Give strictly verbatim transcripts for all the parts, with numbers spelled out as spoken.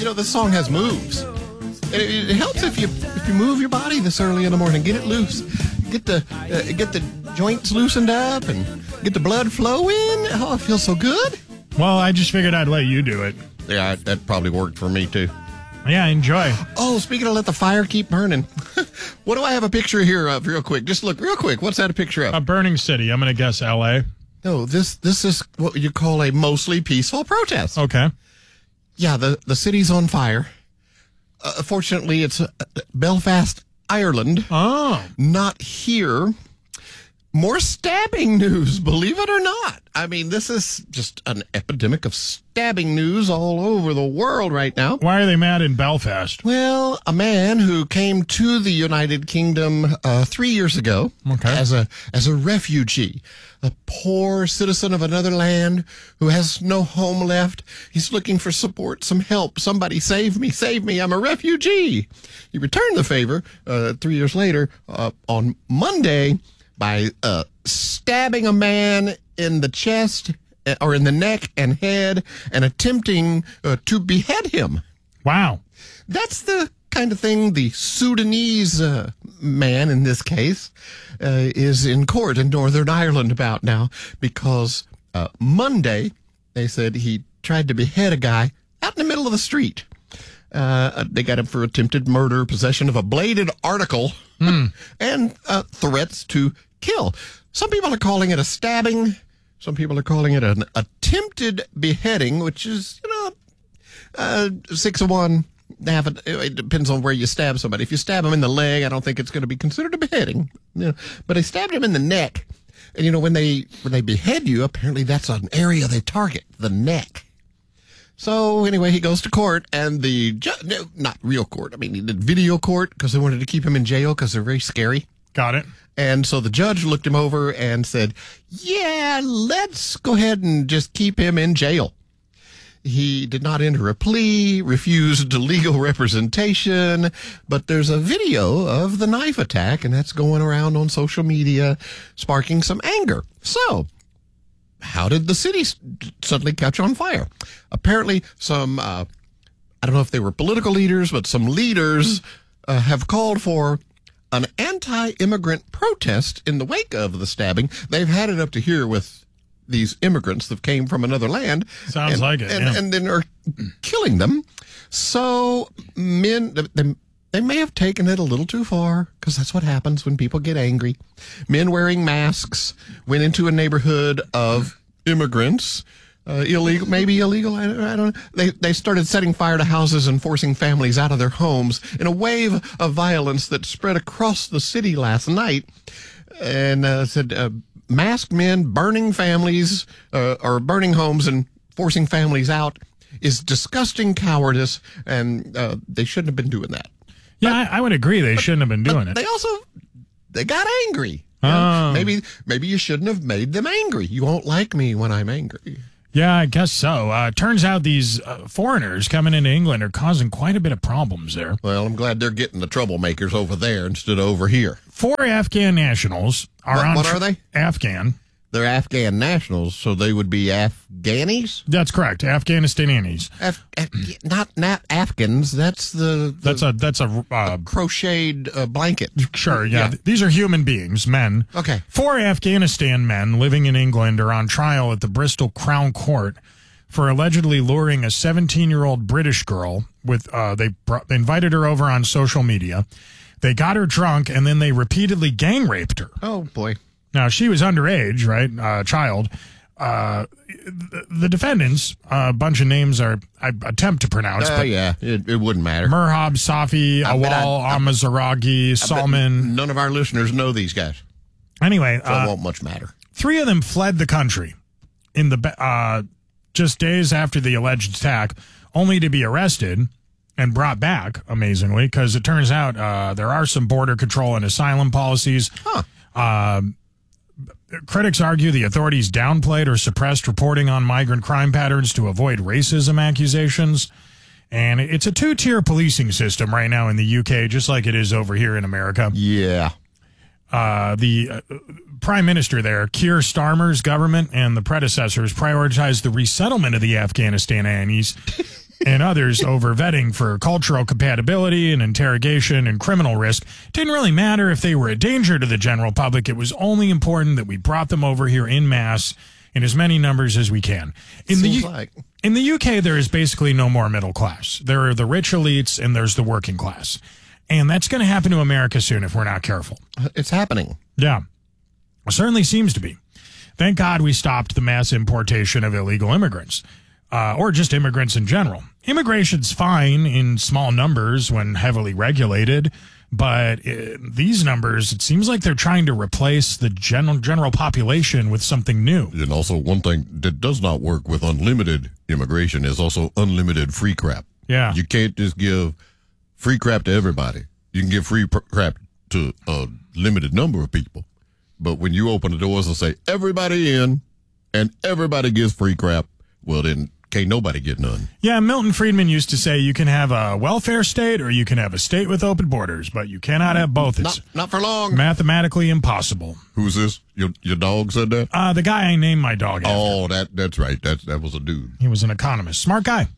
know, this song has moves. And it, it helps if you if you move your body this early in the morning. Get it loose. Get the uh, get the joints loosened up and get the blood flowing. Oh, it feels so good. Well, I just figured I'd let you do it. Yeah, that probably worked for me, too. Yeah, enjoy. Oh, speaking of let the fire keep burning, what do I have a picture here of real quick? Just look real quick. What's that a picture of? A burning city. I'm going to guess L A. No, this this is what you call a mostly peaceful protest. Okay. Yeah, the, the city's on fire. Uh, fortunately, it's uh, Belfast, Ireland. Oh. Not here. More stabbing news, believe it or not. I mean, this is just an epidemic of stabbing news all over the world right now. Why are they mad in Belfast? Well, a man who came to the United Kingdom uh, three years ago okay. as a as a refugee, a poor citizen of another land who has no home left. He's looking for support, some help. Somebody save me, save me. I'm a refugee. He returned the favor uh, three years later uh, on Monday by uh, stabbing a man in the chest or in the neck and head and attempting uh, to behead him. Wow. That's the kind of thing the Sudanese uh, man, in this case, uh, is in court in Northern Ireland about now because uh, Monday they said he tried to behead a guy out in the middle of the street. Uh, they got him for attempted murder, possession of a bladed article, mm. and uh, threats to kill. Some people are calling it a stabbing. Some people are calling it an attempted beheading, which is, you know, uh, six of one, half. A, it depends on where you stab somebody. If you stab them in the leg, I don't think it's going to be considered a beheading. You know, but they stabbed him in the neck, and you know when they when they behead you, apparently that's an area they target, the neck. So anyway, he goes to court, and the ju- no, not real court. I mean, he did video court because they wanted to keep him in jail because they're very scary. Got it. And so the judge looked him over and said, yeah, let's go ahead and just keep him in jail. He did not enter a plea, refused legal representation, but there's a video of the knife attack, and that's going around on social media, sparking some anger. So how did the city suddenly catch on fire? Apparently some, uh, I don't know if they were political leaders, but some leaders uh, have called for an anti-immigrant protest in the wake of the stabbing. They've had it up to here with these immigrants that came from another land. Sounds and, like it, and, yeah. and then are killing them. So men, they, they may have taken it a little too far, because that's what happens when people get angry. Men wearing masks went into a neighborhood of immigrants. Uh, illegal, maybe illegal. I, I don't know. They they started setting fire to houses and forcing families out of their homes in a wave of violence that spread across the city last night. And uh, said uh, masked men burning families uh, or burning homes and forcing families out is disgusting cowardice, and uh, they shouldn't have been doing that. Yeah, but, I, I would agree. They but, shouldn't have been doing it. They also they got angry. Oh. You know, maybe maybe you shouldn't have made them angry. You won't like me when I'm angry. Yeah, I guess so. Uh, turns out these uh, foreigners coming into England are causing quite a bit of problems there. Well, I'm glad they're getting the troublemakers over there instead of over here. Four Afghan nationals are what, on... What are they? Afghan. They're Afghan nationals, so they would be Afghanis? That's correct, Afghanistanis. Af- Af- not not Afghans. That's the, the that's a that's a, uh, a crocheted uh, blanket. Sure, yeah. yeah. These are human beings, men. Okay. Four Afghanistan men living in England are on trial at the Bristol Crown Court for allegedly luring a seventeen-year-old British girl with. Uh, they, brought, they invited her over on social media. They got her drunk, and then they repeatedly gang raped her. Oh boy. Now, she was underage, right? Uh, child. Uh, the, the defendants, a uh, bunch of names are, I attempt to pronounce. Oh, uh, yeah. It, it wouldn't matter. Merhab, Safi, Awal, Amazaragi, Salman. None of our listeners know these guys. Anyway. So uh, it won't much matter. Three of them fled the country in the uh, just days after the alleged attack, only to be arrested and brought back, amazingly, because it turns out uh, there are some border control and asylum policies. Huh. Uh, Critics argue the authorities downplayed or suppressed reporting on migrant crime patterns to avoid racism accusations. And it's a two-tier policing system right now in the U K, just like it is over here in America. Yeah. Uh, the uh, prime minister there, Keir Starmer's government and the predecessors prioritized the resettlement of the Afghanistanis and others over vetting for cultural compatibility and interrogation and criminal risk. It didn't really matter if they were a danger to the general public. It was only important that we brought them over here in mass in as many numbers as we can. In Seems the like. In the U K, there is basically no more middle class. There are the rich elites and there's the working class. And that's going to happen to America soon if we're not careful. It's happening. Yeah. It certainly seems to be. Thank God we stopped the mass importation of illegal immigrants, uh, or just immigrants in general. Immigration's fine in small numbers when heavily regulated, but uh, these numbers, it seems like they're trying to replace the general general population with something new. And also, one thing that does not work with unlimited immigration is also unlimited free crap. Yeah. You can't just give free crap to everybody. You can give free pr- crap to a limited number of people. But when you open the doors and say, everybody in, and everybody gets free crap, well, then can't nobody get none. Yeah, Milton Friedman used to say you can have a welfare state or you can have a state with open borders, but you cannot have both. It's Not, not for long. mathematically impossible. Who's this? Your your dog said that? Uh, the guy I named my dog after. Oh, that that's right. That, that was a dude. He was an economist. Smart guy.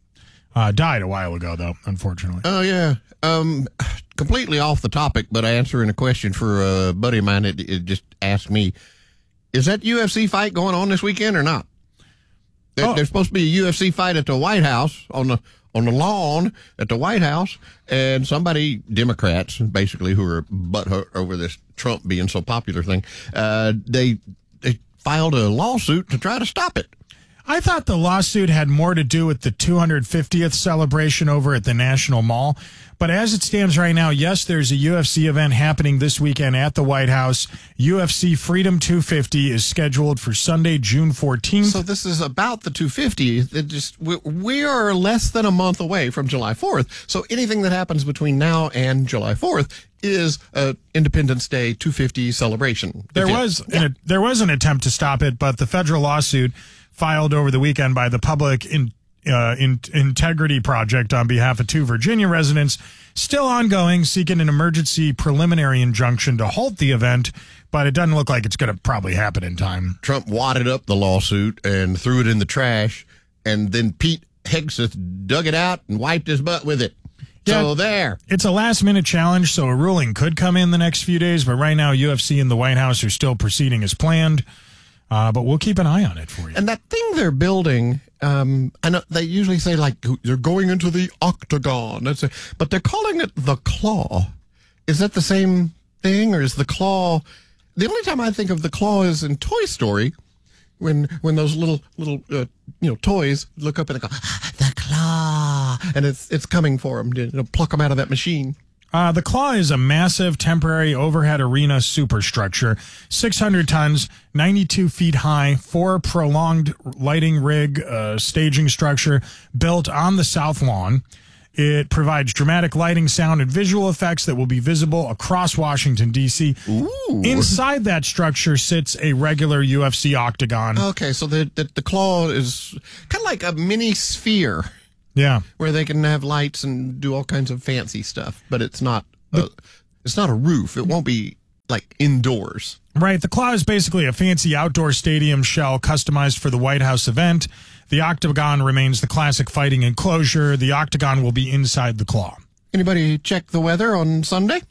Uh, died a while ago, though, unfortunately. Oh, yeah. Um, completely off the topic, but answering a question for a buddy of mine, it, it just asked me, is that U F C fight going on this weekend or not? There, Oh. There's supposed to be a U F C fight at the White House, on the on the lawn at the White House, and somebody, Democrats, basically, who are butthurt over this Trump being so popular thing, uh, they they filed a lawsuit to try to stop it. I thought the lawsuit had more to do with the two hundred fiftieth celebration over at the National Mall. But as it stands right now, yes, there's a U F C event happening this weekend at the White House. U F C Freedom two fifty is scheduled for Sunday, June fourteenth. So this is about the two fifty. It just we, we are less than a month away from July fourth. So anything that happens between now and July fourth is a Independence Day two fifty celebration. There If it- was an, there was an attempt to stop it, but the federal lawsuit filed over the weekend by the Public in, uh, in, Integrity Project on behalf of two Virginia residents still ongoing, seeking an emergency preliminary injunction to halt the event, but it doesn't look like it's going to probably happen in time. Trump wadded up the lawsuit and threw it in the trash, and then Pete Hegseth dug it out and wiped his butt with it. Yeah. So there. It's a last-minute challenge, so a ruling could come in the next few days, but right now U F C and the White House are still proceeding as planned. Uh, but we'll keep an eye on it for you. And that thing they're building, um, I know they usually say, like, you're going into the octagon. That's a, but they're calling it the Claw. Is that the same thing, or is the Claw... The only time I think of the Claw is in Toy Story, when when those little, little uh, you know, toys look up and they go, ah, the Claw, and it's it's coming for them to, you know, pluck them out of that machine. Uh, the Claw is a massive temporary overhead arena superstructure, six hundred tons, ninety-two feet high, four prolonged lighting rig uh, staging structure built on the South Lawn. It provides dramatic lighting, sound, and visual effects that will be visible across Washington, D C Ooh. Inside that structure sits a regular U F C octagon. Okay, so the, the, the Claw is kind of like a mini sphere, Yeah. where they can have lights and do all kinds of fancy stuff, but it's not a, it's not a roof. It won't be like indoors. Right. The Claw is basically a fancy outdoor stadium shell customized for the White House event. The octagon remains the classic fighting enclosure. The octagon will be inside the Claw. Anybody check the weather on Sunday?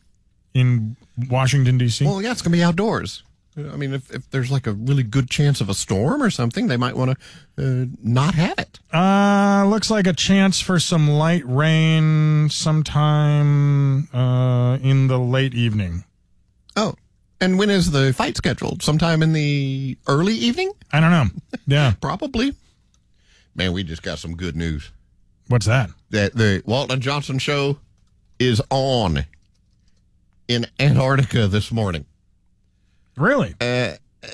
In Washington, D C? Well, yeah, it's going to be outdoors. I mean, if, if there's like a really good chance of a storm or something, they might want to uh, not have it. Uh, looks like a chance for some light rain sometime uh, in the late evening. Oh, and when is the fight scheduled? Sometime in the early evening? I don't know. Yeah. Probably. Man, we just got some good news. What's that? That the Walton Johnson show is on in Antarctica this morning. Really? Uh,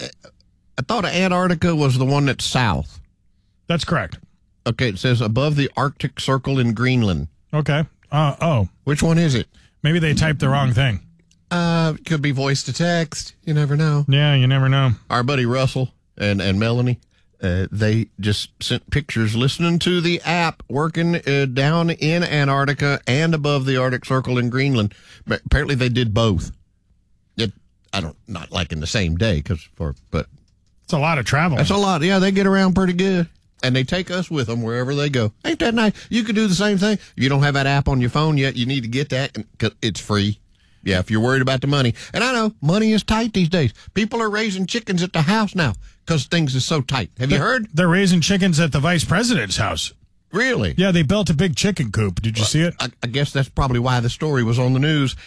I thought Antarctica was the one that's south. That's correct. Okay, it says above the Arctic Circle in Greenland. Okay. Uh, oh, Which one is it? maybe they typed the wrong thing. Uh, could be voice to text. You never know. Yeah, you never know. Our buddy Russell and, and Melanie, uh, they just sent pictures listening to the app working uh, down in Antarctica and above the Arctic Circle in Greenland. But apparently they did both. It, I don't, not like in the same day, cause for, but It's a lot of travel. that's a lot. Yeah, they get around pretty good. And they take us with them wherever they go. Ain't that nice? You could do the same thing. If you don't have that app on your phone yet, you need to get that. Cause it's free. Yeah, if you're worried about the money. And I know money is tight these days. People are raising chickens at the house now because things are so tight. Have you heard? They're raising chickens at the vice president's house. Really? Yeah, they built a big chicken coop. Did you well, see it? I, I guess that's probably why the story was on the news.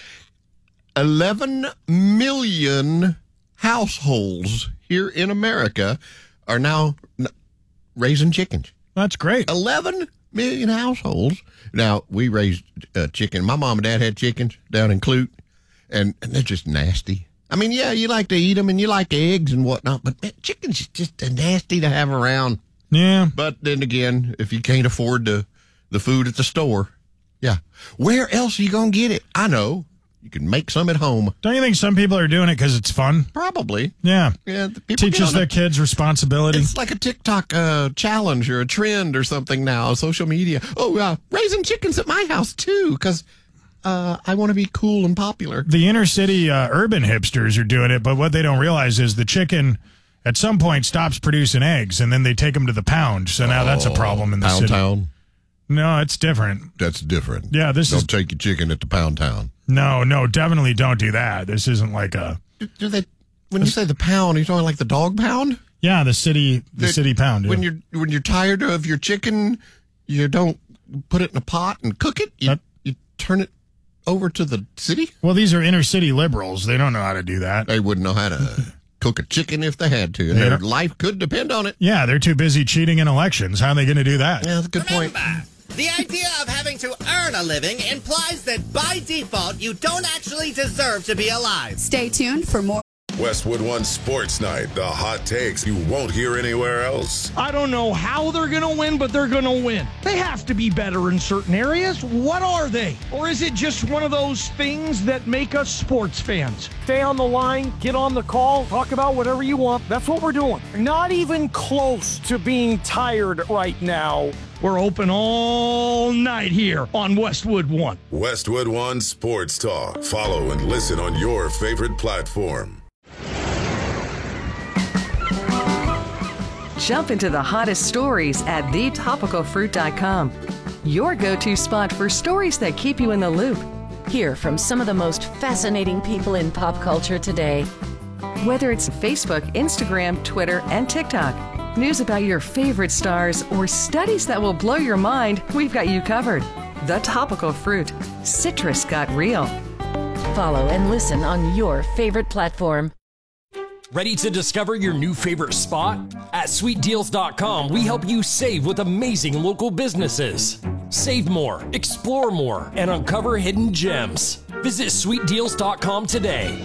eleven million households here in America are now raising chickens. That's great. eleven million households. Now, we raised uh, chicken. My mom and dad had chickens down in Clute, and, and they're just nasty. I mean, yeah, you like to eat them, and you like eggs and whatnot, but man, chicken's just nasty to have around. Yeah. But then again, if you can't afford the, the food at the store, yeah. Where else are you going to get it? I know. You can make some at home. Don't you think some people are doing it because it's fun? Probably. Yeah. Yeah. The people Teaches their it. kids responsibility. It's like a TikTok uh, challenge or a trend or something now, social media. Oh, uh, raising chickens at my house, too, because uh, I want to be cool and popular. The inner city uh, urban hipsters are doing it, but what they don't realize is the chicken at some point stops producing eggs, and then they take them to the pound. So now oh, that's a problem in the pound city. Town? No, it's different. That's different. Yeah, this don't is... take your chicken at the pound town. No, no, definitely don't do that. This isn't like a... Do, do they... When you say the pound, are you talking like the dog pound? Yeah, the city the, the city pound. Yeah. When you're when you're tired of your chicken, you don't put it in a pot and cook it. You, that, you turn it over to the city? Well, these are inner city liberals. They don't know how to do that. They wouldn't know how to cook a chicken if they had to. And their life could depend on it. Yeah, they're too busy cheating in elections. How are they going to do that? Yeah, that's a good Remember, point. The idea of having to earn a living implies that by default you don't actually deserve to be alive. Stay tuned for more. Westwood One Sports Night, the hot takes you won't hear anywhere else. I don't know how they're going to win, but they're going to win. They have to be better in certain areas. What are they? Or is it just one of those things that make us sports fans? Stay on the line, get on the call, talk about whatever you want. That's what we're doing. Not even close to being tired right now. We're open all night here on Westwood One. Westwood One Sports Talk. Follow and listen on your favorite platform. Jump into the hottest stories at the topical fruit dot com. Your go-to spot for stories that keep you in the loop. Hear from some of the most fascinating people in pop culture today. Whether it's Facebook, Instagram, Twitter, and TikTok, news about your favorite stars, or studies that will blow your mind, we've got you covered. The Topical Fruit. Citrus got real. Follow and listen on your favorite platform. Ready to discover your new favorite spot? At sweet deals dot com, we help you save with amazing local businesses. Save more, explore more, and uncover hidden gems. Visit sweet deals dot com today.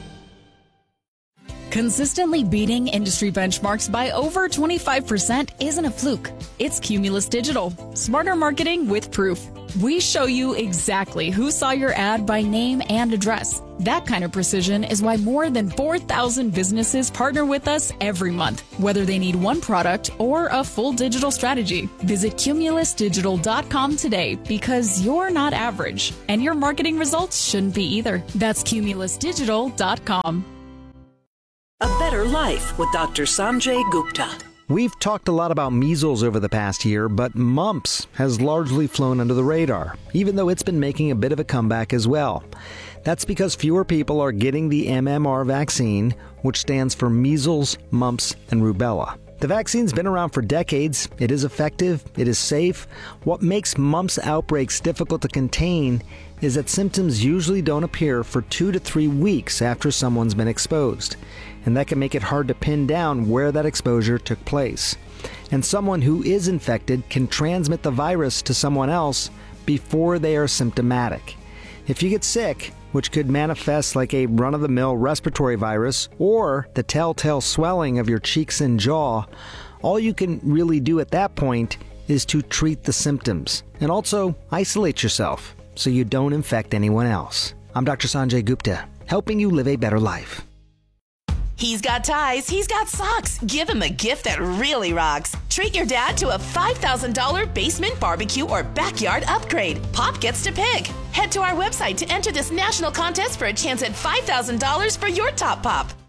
Consistently beating industry benchmarks by over twenty-five percent isn't a fluke. It's Cumulus Digital. Smarter marketing with proof. We show you exactly who saw your ad by name and address. That kind of precision is why more than four thousand businesses partner with us every month, whether they need one product or a full digital strategy. Visit cumulus digital dot com today because you're not average, and your marketing results shouldn't be either. That's cumulus digital dot com. A Better Life with Doctor Sanjay Gupta. We've talked a lot about measles over the past year, but mumps has largely flown under the radar, even though it's been making a bit of a comeback as well. That's because fewer people are getting the M M R vaccine, which stands for measles, mumps, and rubella. The vaccine's been around for decades. It is effective. It is safe. What makes mumps outbreaks difficult to contain is that symptoms usually don't appear for two to three weeks after someone's been exposed. And that can make it hard to pin down where that exposure took place. And someone who is infected can transmit the virus to someone else before they are symptomatic. If you get sick, which could manifest like a run-of-the-mill respiratory virus or the telltale swelling of your cheeks and jaw, all you can really do at that point is to treat the symptoms and also isolate yourself so you don't infect anyone else. I'm Doctor Sanjay Gupta, helping you live a better life. He's got ties, he's got socks. Give him a gift that really rocks. Treat your dad to a five thousand dollars basement barbecue or backyard upgrade. Pop gets to pick. Head to our website to enter this national contest for a chance at five thousand dollars for your top pop.